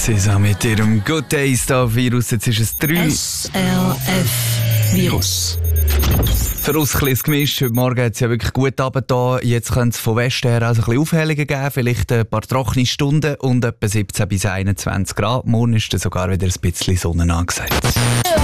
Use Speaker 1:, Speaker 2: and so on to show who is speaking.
Speaker 1: Cäsar mit ihrem Good Day Star Virus. Jetzt ist es 3.
Speaker 2: SRF-Virus.
Speaker 1: Für uns ein bisschen Gemisch. Heute Morgen hat es ja wirklich gut runtergetan. Jetzt könnte es von Westen her also ein bisschen Aufhellungen geben. Vielleicht ein paar trockene Stunden und etwa 17 bis 21 Grad. Morgen ist dann sogar wieder ein bisschen Sonne angesagt.